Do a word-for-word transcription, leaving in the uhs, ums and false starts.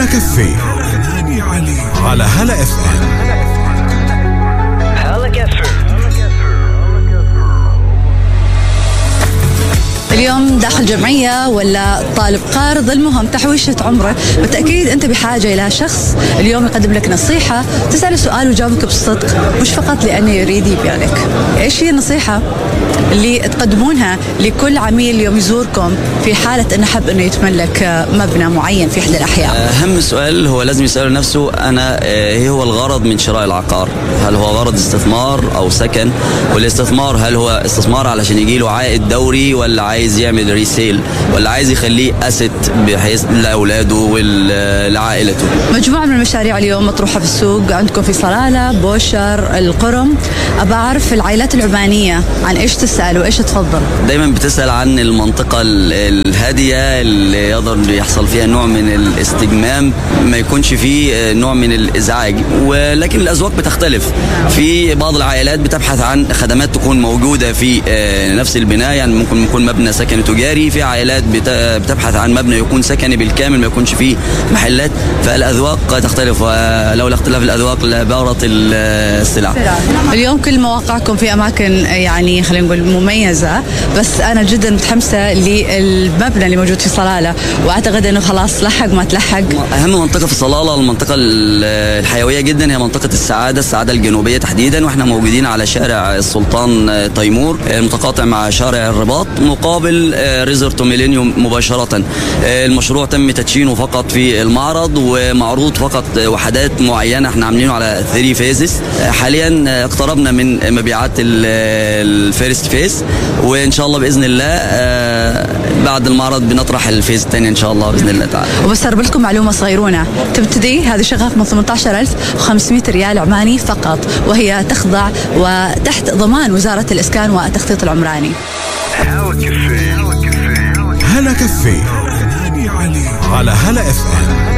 هلا كافيه على هلا اف ام. هلا كافيه. اليوم داخل جمعية ولا طالب قارض، المهم تحويشة عمره، بالتأكيد أنت بحاجة إلى شخص اليوم يقدم لك نصيحة، تسأل سؤال ويجاوبك بصدق، مش فقط لأنه يريد يبيع لك. إيش هي النصيحة اللي تقدمونها لكل عميل يوم يزوركم في حالة أنه حب أنه يتملك مبنى معين في إحدى الأحياء؟ أهم سؤال هو لازم يسأله نفسه، أنا إيه هو الغرض من شراء العقار؟ هل هو غرض استثمار أو سكن؟ والاستثمار هل هو استثمار علشان يجيله عائد دوري، ولا عايز يعمل ريسيل، ولا عايز يخليه أسيت بحيث لأولاده ولعائلته؟ مجموعة من المشاريع اليوم مطروحة في السوق عندكم في صلالة، بوشر، القرم. أبى أعرف العائلات العمانية عن إيش تسأل وإيش تفضل؟ دايما بتسأل عن المنطقة الهادية اللي يقدر يحصل فيها نوع من الاستجمام، ما يكونش فيه نوع من الإزعاج، ولكن الأذواق بتختلف. في بعض العائلات بتبحث عن خدمات تكون موجودة في نفس البناء، يعني ممكن يكون مبنى سكني تجاري. في عائلات بتبحث عن مبنى يكون سكني بالكامل، ما يكونش فيه محلات. فالأذواق تختلف، ولولا اختلاف الأذواق لبارت السلع. اليوم كل مواقعكم في أماكن يعني خلينا نقول مميزة، بس أنا جدا متحمسة للمبنى اللي موجود في صلالة، وأعتقد أنه خلاص لحق ما تلحق. أهم منطقة في صلالة المنطقة الحيوية جدا هي منطقة السعادة، السعادة الجنوبية تحديدا، وإحنا موجودين على شارع السلطان تيمور المتقاطع مع شارع الرباط مقابل ريزورت ميلينيوم مباشرة. المشروع تم تدشينه فقط في المعرض، ومعروض فقط وحدات معينة احنا عاملينه على ثري فيزز. حاليا اقتربنا من مبيعات الفيرست فيز، وان شاء الله باذن الله بعد المعرض بنطرح الفيز الثاني ان شاء الله باذن الله تعالى. وبس ارب لكم معلومه صغيرونه، تبتدي هذه شقق من ثمانية عشر ألف وخمسمائة ريال عماني فقط، وهي تخضع وتحت ضمان وزاره الاسكان والتخطيط العمراني. هلا كافيه على هلا اف ام.